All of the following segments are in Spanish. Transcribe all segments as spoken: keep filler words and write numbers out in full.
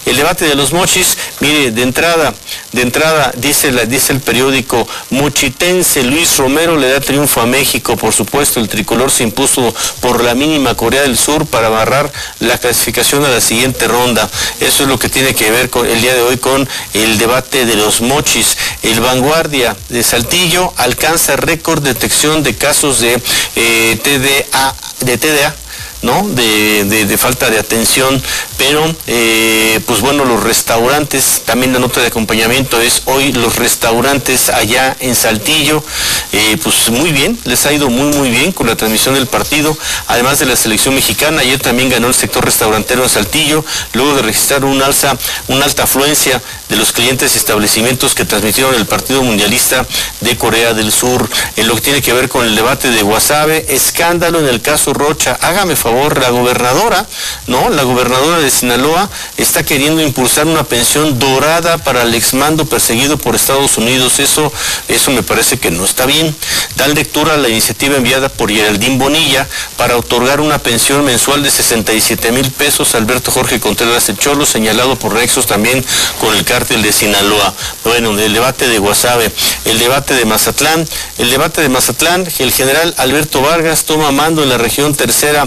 El debate de los mochis, mire, de entrada, de entrada, dice, la, dice el periódico, mochitense Luis Romero le da triunfo a México. Por supuesto, el tricolor se impuso por la mínima Corea del Sur para amarrar la clasificación a la siguiente ronda. Eso es lo que tiene que ver con el día de hoy con el debate de los mochis. El Vanguardia de Saltillo alcanza récord de detección de casos de eh, T D A, de T D A. ¿no? De, de, de falta de atención, pero eh, pues bueno, los restaurantes, también la nota de acompañamiento es hoy los restaurantes allá en Saltillo, eh, pues muy bien, les ha ido muy muy bien con la transmisión del partido, además de la selección mexicana. Ayer también ganó el sector restaurantero en Saltillo, luego de registrar un alza, una alta afluencia de los clientes y establecimientos que transmitieron el partido mundialista de Corea del Sur. En lo que tiene que ver con el debate de Guasave, escándalo en el caso Rocha. Hágame favor, la gobernadora, ¿no? La gobernadora de Sinaloa está queriendo impulsar una pensión dorada para el exmando perseguido por Estados Unidos. Eso, eso me parece que no está bien. Dan lectura a la iniciativa enviada por Geraldine Bonilla para otorgar una pensión mensual de sesenta y siete mil pesos a Alberto Jorge Contreras El Cholo, señalado por nexos también con el cártel de Sinaloa. Bueno, el debate de Guasave, el debate de Mazatlán, el debate de Mazatlán, el general Alberto Vargas toma mando en la región tercera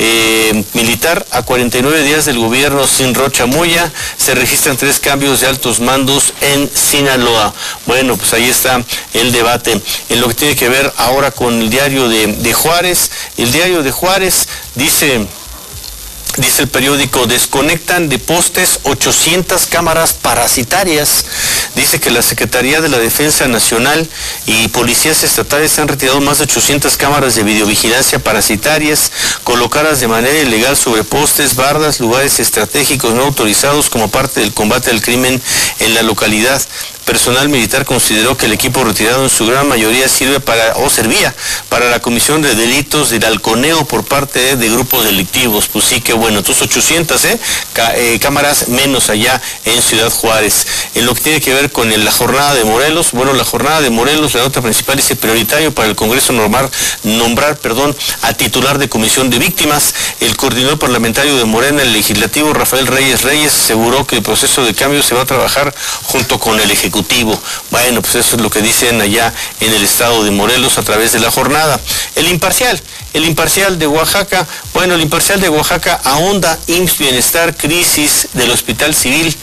Eh, militar a cuarenta y nueve días del gobierno sin Rocha Moya. Se registran tres cambios de altos mandos en Sinaloa. Bueno, pues ahí está el debate. En lo que tiene que ver ahora con el diario de, de Juárez, el diario de Juárez dice... Dice el periódico, desconectan de postes ochocientas cámaras parasitarias. Dice que la Secretaría de la Defensa Nacional y policías estatales han retirado más de ochocientas cámaras de videovigilancia parasitarias colocadas de manera ilegal sobre postes, bardas, lugares estratégicos no autorizados como parte del combate al crimen en la localidad. Personal militar consideró que el equipo retirado en su gran mayoría sirve para, o servía para la comisión de delitos del halconeo por parte de, de grupos delictivos. Pues sí, que bueno, tus ochocientas ¿eh? Ca eh, cámaras menos allá en Ciudad Juárez. En lo que tiene que ver con el, la jornada de Morelos, bueno, la jornada de Morelos, la nota principal dice prioritario para el Congreso normal, nombrar, perdón, a titular de comisión de víctimas. El coordinador parlamentario de Morena, el legislativo, Rafael Reyes Reyes, aseguró que el proceso de cambio se va a trabajar junto con el ejecutivo. Bueno, pues eso es lo que dicen allá en el estado de Morelos a través de la jornada. El imparcial, el imparcial de Oaxaca, bueno, el imparcial de Oaxaca ahonda I M S S Bienestar, crisis del Hospital Civil.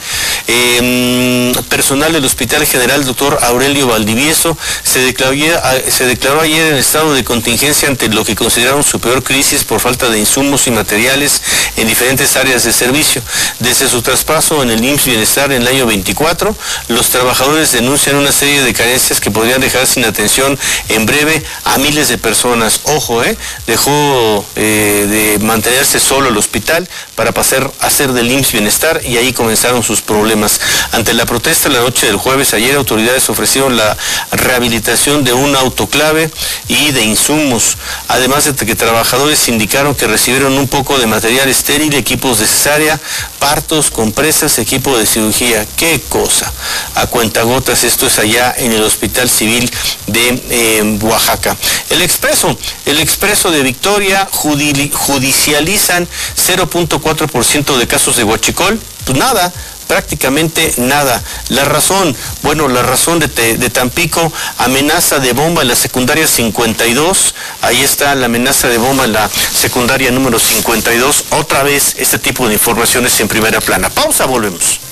Eh, personal del Hospital General Doctor Aurelio Valdivieso se declaró, se declaró ayer en estado de contingencia ante lo que consideraron su peor crisis por falta de insumos y materiales en diferentes áreas de servicio. Desde su traspaso en el I M S S Bienestar en el año veinticuatro, los trabajadores denuncian una serie de carencias que podrían dejar sin atención en breve a miles de personas. Ojo, eh, dejó eh, de mantenerse solo el hospital para pasar a ser del I M S S Bienestar y ahí comenzaron sus problemas. Ante la protesta la noche del jueves, ayer autoridades ofrecieron la rehabilitación de un autoclave y de insumos, además de que trabajadores indicaron que recibieron un poco de material estéril, equipos de cesárea, partos, compresas, equipo de cirugía. ¡Qué cosa! A cuentagotas, esto es allá en el Hospital Civil de eh, Oaxaca. El Expreso, el Expreso de Victoria, judicializan cero punto cuatro por ciento de casos de huachicol. Pues nada, prácticamente nada. La razón, bueno, la razón de, de Tampico, amenaza de bomba en la secundaria cincuenta y dos, ahí está la amenaza de bomba en la secundaria número cincuenta y dos, otra vez este tipo de informaciones en primera plana. Pausa, volvemos.